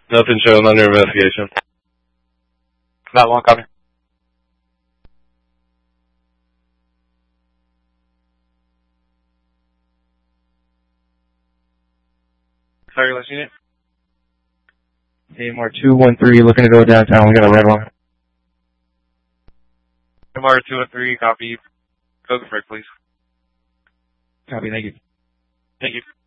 Nothing shown under investigation. That one coming. Cellular unit. AMR 213 looking to go downtown. We got a red one. AMR 213, copy. Go for it, please. Copy, thank you. Thank you.